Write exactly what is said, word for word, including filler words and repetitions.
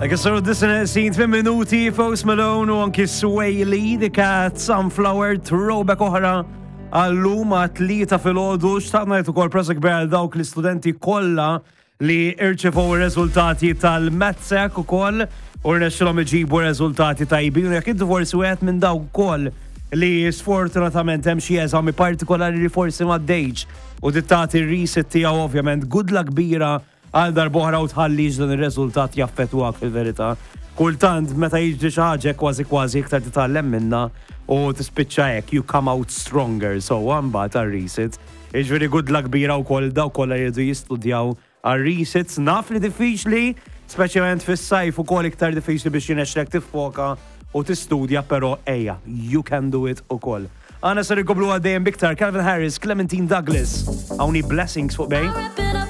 Like I said, this is tmien minuti Post Malone u anki Sway Lee dik kat Sunflower throwback oħra għallum għat-tlieta fil-ħodu xtaqna jtu kol prasa kber dawk l-istudenti kollha li irċevu r-reżultati tal-Matsek u koll u rnexxilhom iġibu r-reżultati tajbin u jekk intu forsi wieħed minn dawk ukoll li sfortunatament hemm xi eżami partikolari li forsi m'għaddejx u dittati r-reset tiegħu ovvjament good luck kbira għal darbohra u tħallix dan ir-reżultat jaffettwak fil-verità. Kultant meta jiġri xi ħaġa kważi kważi iktar titgħallem minnha u tispiċċa hekk you come out stronger so mbagħad għar-reset. Jiġifieri good luck kbira wkoll dawk kollha jridu jistudjaw għar-resets naf li diffiċli, speċjalment fis-sajf ukoll iktar diffiċli biex jinexxlek tiffoka u tistudja però ejja, you can do it ukoll. Għana ser ikoblu għaddejjem biktar Calvin Harris, Clementine Douglas, hawnni blessings fuq bej.